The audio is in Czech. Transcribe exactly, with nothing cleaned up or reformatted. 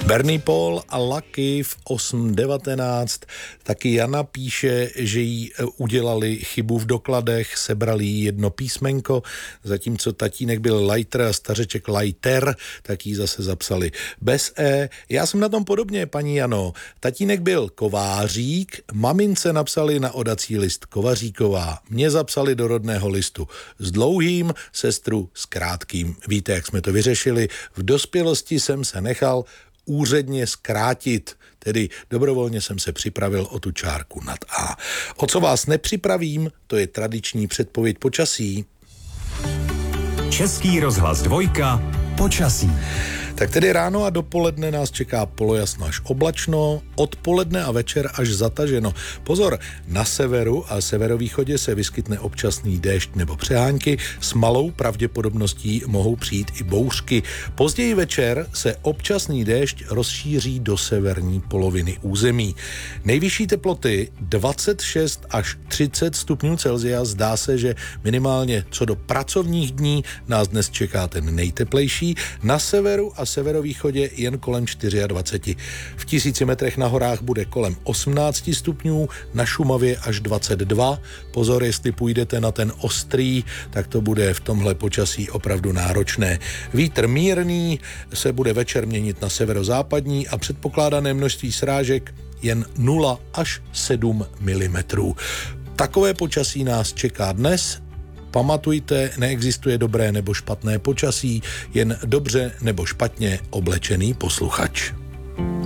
Bernie Paul a Lucky v osm devatenáct. Taky Jana píše, že jí udělali chybu v dokladech, sebrali jí jedno písmenko, zatímco tatínek byl Lighter a stařeček Lighter, tak jí zase zapsali bez E. Já jsem na tom podobně, paní Jano. Tatínek byl Kovářík, mamince napsali na odací list Kovaříková, mě zapsali do rodného listu s dlouhým, sestru s krátkým. Víte, jak jsme to vyřešili? V dospělosti jsem se nechal úředně zkrátit, tedy dobrovolně jsem se připravil o tu čárku nad A. O co vás nepřipravím, to je tradiční předpověď počasí. Český rozhlas dvojka, počasí. Tak tedy ráno a dopoledne nás čeká polojasno až oblačno, odpoledne a večer až zataženo. Pozor, na severu a severovýchodě se vyskytne občasný déšť nebo přehánky, s malou pravděpodobností mohou přijít i bouřky. Později večer se občasný déšť rozšíří do severní poloviny území. Nejvyšší teploty dvacet šest až třicet stupňů Celsia, zdá se, že minimálně co do pracovních dní nás dnes čeká ten nejteplejší. Na severu a severovýchodě jen kolem dvacet čtyři. V tisíci metrech na horách bude kolem osmnáct stupňů, na Šumavě až dvacet dva. Pozor, jestli půjdete na ten ostrý, tak to bude v tomhle počasí opravdu náročné. Vítr mírný se bude večer měnit na severozápadní a předpokládané množství srážek jen nula až sedm milimetrů. Takové počasí nás čeká dnes. Pamatujte, neexistuje dobré nebo špatné počasí, jen dobře nebo špatně oblečený posluchač.